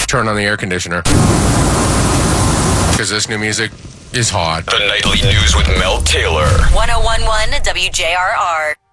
turn on the air conditioner. Because this new music is hot. The Nightly News with Mel Taylor. 1011 WJRR.